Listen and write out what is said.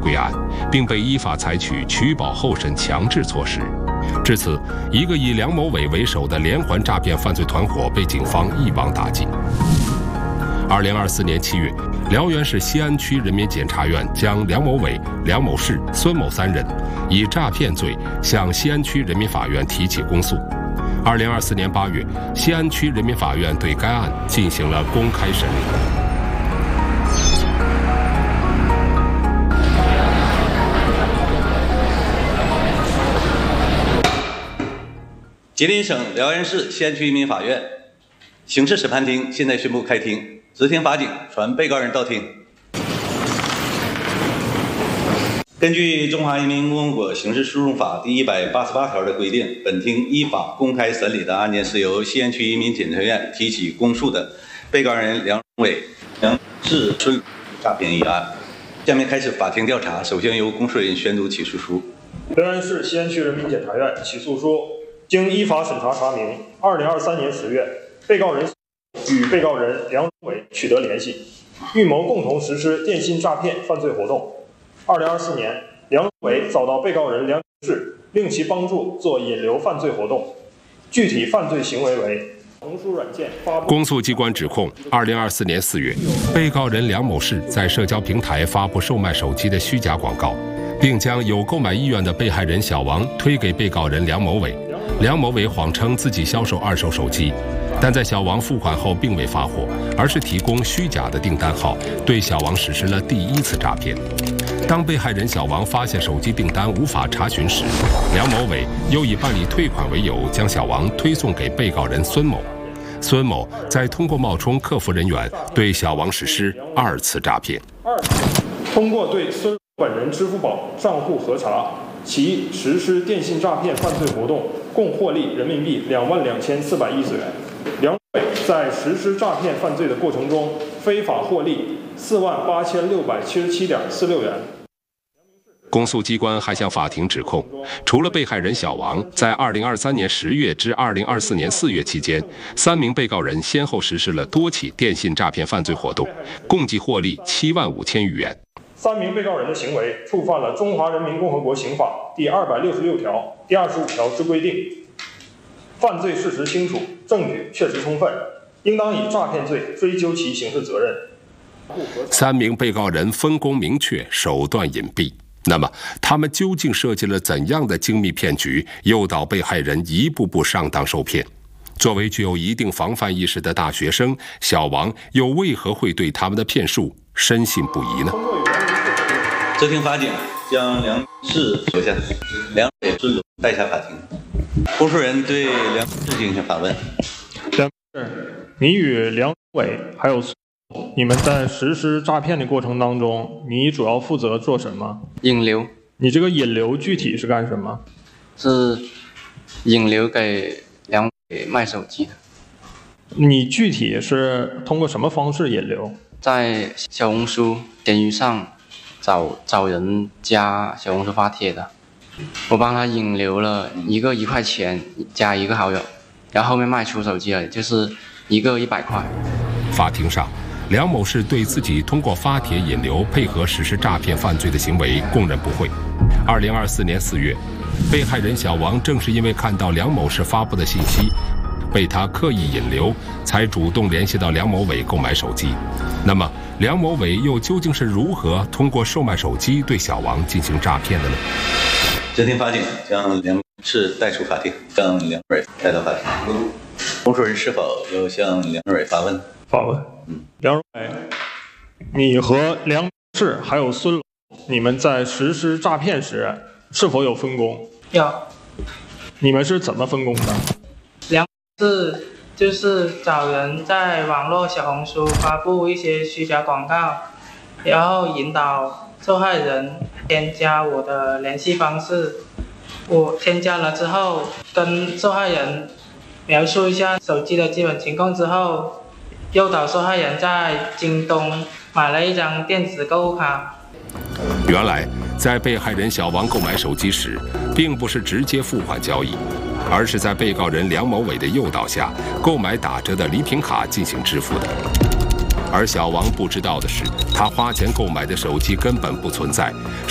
归案，并被依法采取取保候审强制措施。至此，一个以梁某伟为首的连环诈骗犯罪团伙被警方一网打尽。2024年7月，辽源市西安区人民检察院将梁某伟、梁某士、孙某三人以诈骗罪向西安区人民法院提起公诉。2024年8月，西安区人民法院对该案进行了公开审理。 吉林省辽源市西安区人民法院刑事审判庭现在宣布开庭，执行法警传被告人到庭。根据《中华人民共和国刑事诉讼法》第188条的规定，本庭依法公开审理的案件是由西安区人民检察院提起公诉的被告人梁伟、梁氏孙诈骗一案。下面开始法庭调查，首先由公诉人宣读起诉书。 辽源市西安区人民检察院起诉书：经依法审查查明，2023年10月，被告人与被告人梁伟取得联系，预谋共同实施电信诈骗犯罪活动。2024年，梁伟找到被告人梁氏，令其帮助做引流犯罪活动，具体犯罪行为为红书软件发布。 公诉机关指控，2024年4月，被告人梁某士在社交平台发布售卖手机的虚假广告，并将有购买意愿的被害人小王推给被告人梁某伟。梁某伟谎称自己销售二手手机，但在小王付款后并未发货，而是提供虚假的订单号，对小王实施了第一次诈骗。当被害人小王发现手机订单无法查询时，梁某伟又以办理退款为由，将小王推送给被告人孙某。孙某再通过冒充客服人员对小王实施二次诈骗。 通过对孙本人支付宝账户核查，其实施电信诈骗犯罪活动共获利人民币22410元。梁伟在实施诈骗犯罪的过程中，非法获利48677.46元。 公诉机关还向法庭指控，除了被害人小王，在2023年10月至2024年4月期间，3名被告人先后实施了多起电信诈骗犯罪活动，共计获利75000余元。 3名被告人的行为触犯了《中华人民共和国刑法》第266条、第25条之规定，犯罪事实清楚，证据确实充分，应当以诈骗罪追究其刑事责任。 3名被告人分工明确，手段隐蔽。那么，他们究竟设计了怎样的精密骗局，诱导被害人一步步上当受骗？作为具有一定防范意识的大学生，小王又为何会对他们的骗术深信不疑呢？ 执行法警将梁氏留下，梁伟孙带下法庭。公诉人对梁氏进行发问。 梁氏，你与梁伟还有你们在实施诈骗的过程当中，你主要负责做什么？ 引流。 你这个引流具体是干什么？ 是引流给梁伟卖手机的。 你具体是通过什么方式引流？ 在小红书、闲鱼上找人加小红书发帖的，我帮他引流了一个1块钱加一个好友，然后后面卖出手机了，就是一个100块。 法庭上，梁某士对自己通过发帖引流配合实施诈骗犯罪的行为供认不讳。2024年4月，被害人小王正是因为看到梁某士发布的信息，被他刻意引流，才主动联系到梁某伟购买手机。那么，梁某伟又究竟是如何通过售卖手机对小王进行诈骗的呢？ 执行法警将梁氏带出法庭，将梁伟带到法庭。公诉人是否有向梁伟发问？ 发问。梁伟，你和梁氏还有孙龙，你们在实施诈骗时是否有分工？ 有。 你们是怎么分工的？ 梁氏就是找人在网络小红书发布一些虚假广告，然后引导受害人添加我的联系方式。我添加了之后，跟受害人描述一下手机的基本情况之后，诱导受害人在京东买了一张电子购物卡。 原来，在被害人小王购买手机时，并不是直接付款交易，而是在被告人梁某伟的诱导下，购买打折的礼品卡进行支付的。而小王不知道的是，他花钱购买的手机根本不存在，